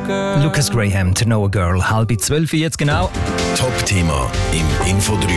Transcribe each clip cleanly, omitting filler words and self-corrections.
Lucas Graham, To Know a Girl, 11:30 jetzt genau. Top-Thema im Info 3.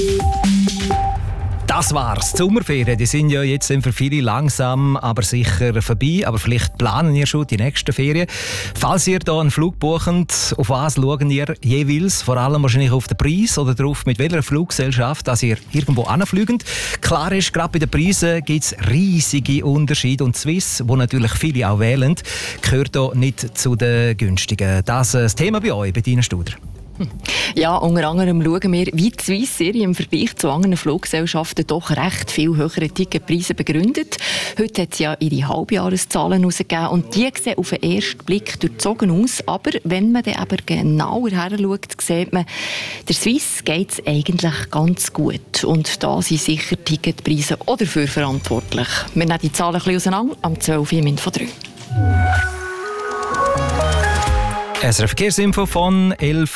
Das war's. Die Sommerferien, die sind ja jetzt für viele langsam, aber sicher vorbei. Aber vielleicht planen ihr schon die nächsten Ferien. Falls ihr hier einen Flug bucht, auf was schaut ihr jeweils? Vor allem wahrscheinlich auf den Preis oder darauf, mit welcher Fluggesellschaft dass ihr irgendwo anfliegt. Klar ist, gerade bei den Preisen gibt es riesige Unterschiede. Und Swiss, wo natürlich viele auch wählen, gehört hier nicht zu den günstigen. Das ist das Thema bei euch, Bettina Studer. Ja, unter anderem schauen wir, wie die Swissair im Vergleich zu anderen Fluggesellschaften doch recht viel höhere Ticketpreise begründet. Heute hat sie ja ihre Halbjahreszahlen herausgegeben und die sehen auf den ersten Blick durchzogen aus. Aber wenn man dann aber genauer heranschaut, sieht man, der Swiss geht es eigentlich ganz gut. Und da sind sicher Ticketpreise auch dafür verantwortlich. Wir nehmen die Zahlen ein bisschen auseinander am 12 Uhr im Info 3. SRF Verkehrsinfo von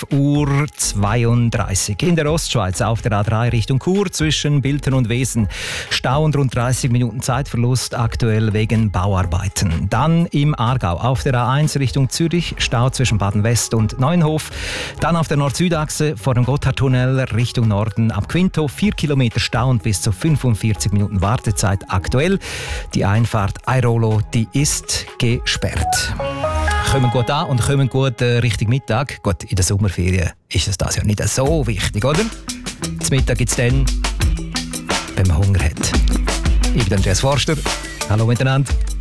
11:32 Uhr. In der Ostschweiz auf der A3 Richtung Chur zwischen Bilten und Wesen. Stau und rund 30 Minuten Zeitverlust aktuell wegen Bauarbeiten. Dann im Aargau auf der A1 Richtung Zürich. Stau zwischen Baden-West und Neuenhof. Dann auf der Nord-Süd-Achse vor dem Gotthardtunnel Richtung Norden ab Quinto. 4 Kilometer Stau und bis zu 45 Minuten Wartezeit aktuell. Die Einfahrt Airolo, die ist gesperrt. Kommen gut an und kommen gut Richtung Mittag. Gut, in der Sommerferien ist es das ja nicht so wichtig, oder? Das Mittag gibt es dann, wenn man Hunger hat. Ich bin Andreas Forster. Hallo miteinander.